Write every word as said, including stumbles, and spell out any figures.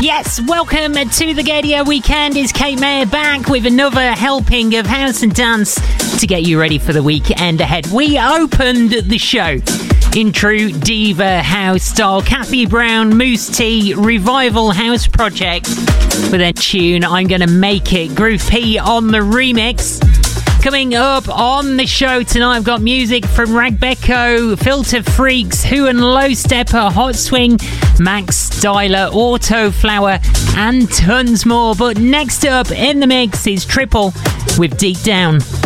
Yes, welcome to the Gadio Weekend. It's Kate Mayer back with another helping of house and dance to get you ready for the weekend ahead. We opened the show in true diva house style. Kathy Brown, Moose T, Revival House Project with their tune I'm Gonna Make It. Groove P on the remix. Coming up on the show tonight, I've got music from Ragbecco, Filter Freaks, Who and Low Stepper, Hot Swing, Max Styler, Autoflower, and tons more. But next up in the mix is Triple with Deep Down.